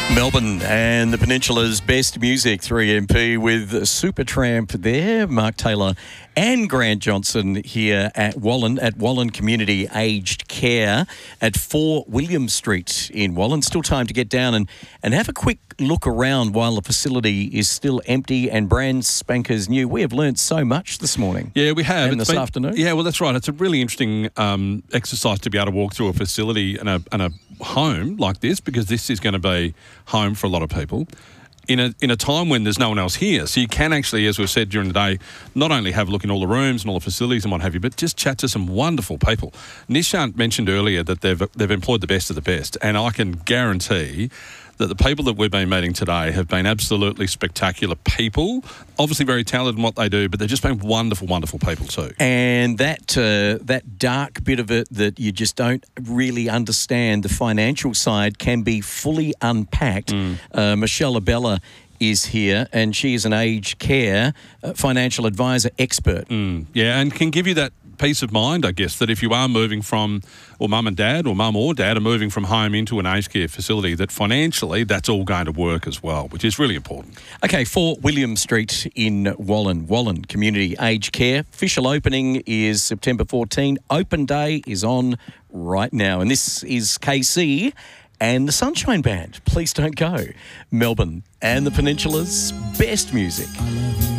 Melbourne and the Peninsula's best music, 3MP with Supertramp there, Mark Taylor and Grant Johnson here at Wallen Community Aged Care at 4 William Street in Wallen. Still time to get down and have a quick look around while the facility is still empty and brand spankers new. We have learnt so much this morning. Yeah, we have. And this afternoon. Yeah, well, that's right. It's a really interesting exercise to be able to walk through a facility and a home like this, because this is going to be home for a lot of people in a time when there's no one else here. So you can actually, as we've said during the day, not only have a look in all the rooms and all the facilities and what have you, but just chat to some wonderful people. Nishant mentioned earlier that they've employed the best of the best, and I can guarantee that the people that we've been meeting today have been absolutely spectacular people, obviously very talented in what they do, but they've just been wonderful, wonderful people too. And that dark bit of it that you just don't really understand, the financial side, can be fully unpacked. Michelle Abella is here, and she is an aged care financial advisor expert. Yeah, and can give you that peace of mind, I guess, that if you are moving from, or mum and dad, or mum or dad are moving from home into an aged care facility, that financially that's all going to work as well, which is really important. Okay, 4 William Street in Wallen Community Aged Care. Official opening is September 14. Open day is on right now. And this is KC and the Sunshine Band. Please don't go. Melbourne and the Peninsula's best music.